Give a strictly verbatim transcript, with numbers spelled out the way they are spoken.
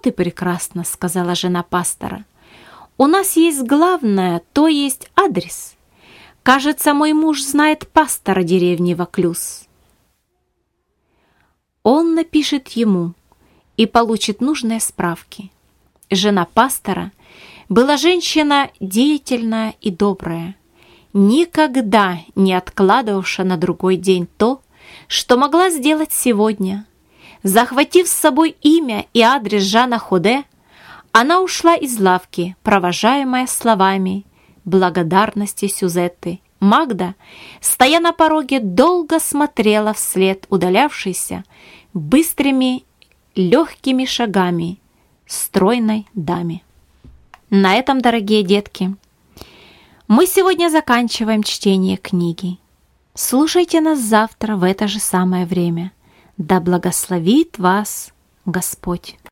«Вот и прекрасно», — сказала жена пастора. «У нас есть главное, то есть адрес. Кажется, мой муж знает пастора деревни Ваклюз. Он напишет ему и получит нужные справки». Жена пастора была женщина деятельная и добрая, никогда не откладывавшая на другой день то, что могла сделать сегодня. Захватив с собой имя и адрес Жана Ходе, она ушла из лавки, провожаемая словами благодарности Сюзетты. Магда, стоя на пороге, долго смотрела вслед удалявшейся быстрыми легкими шагами стройной даме. На этом, дорогие детки, мы сегодня заканчиваем чтение книги. Слушайте нас завтра в это же самое время. Да благословит вас Господь!